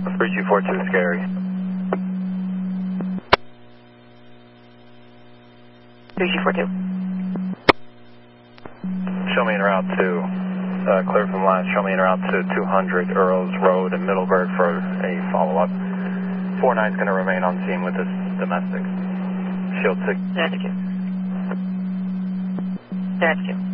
3242 scary. 3242. Show me en route to, clear from line, show me en route to 200 Earls Road in Middleburg for a follow-up. 49's going to remain on scene with this domestic. Shield 6. That's you. That's you.